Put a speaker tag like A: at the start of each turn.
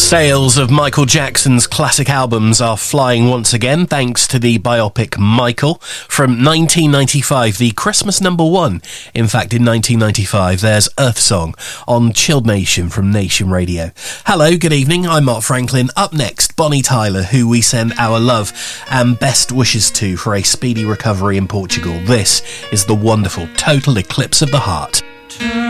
A: Sales of Michael Jackson's classic albums are flying once again thanks to the biopic Michael from 1995, the Christmas #1. In fact, in 1995, there's Earth Song on Chilled Nation from Nation Radio. Hello, good evening, I'm Mark Franklin. Up next, Bonnie Tyler, who we send our love and best wishes to for a speedy recovery in Portugal. This is the wonderful Total Eclipse of the Heart.